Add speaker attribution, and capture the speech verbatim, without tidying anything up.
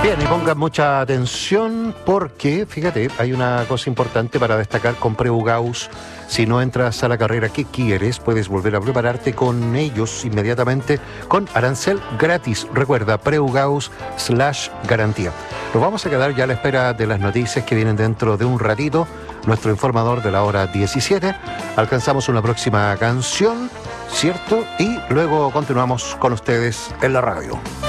Speaker 1: Bien, y pongan mucha atención porque, fíjate, hay una cosa importante para destacar con Preugaus. Si no entras a la carrera que quieres, puedes volver a prepararte con ellos inmediatamente con arancel gratis. Recuerda, Preugaus slash garantía. Nos vamos a quedar ya a la espera de las noticias que vienen dentro de un ratito. Nuestro informador de la hora diecisiete. Alcanzamos una próxima canción, ¿cierto? Y luego continuamos con ustedes en la radio.